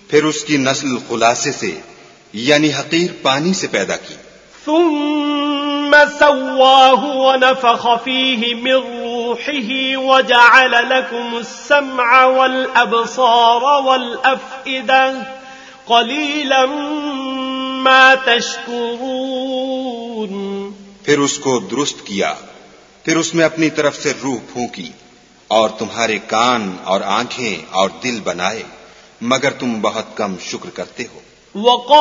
फिर उसकी नस्ल खुलासे से यानी हकीर पानी से पैदा की। ثم سواه ونفخ فيه من روحه وجعل لكم السمع والأبصار والأفئدة قليلا ما تشكرون। फिर उसको दुरुस्त किया, फिर उसमें अपनी तरफ से रूह फूंकी और तुम्हारे कान और आंखें और दिल बनाए, मगर तुम बहुत कम शुक्र करते हो।